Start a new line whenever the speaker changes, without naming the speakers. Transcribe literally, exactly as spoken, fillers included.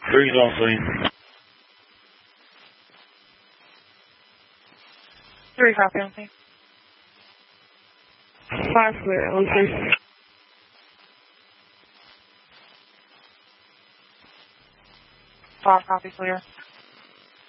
Three's on scene.
Three copy on scene.
Five clear on scene.
Five copy clear.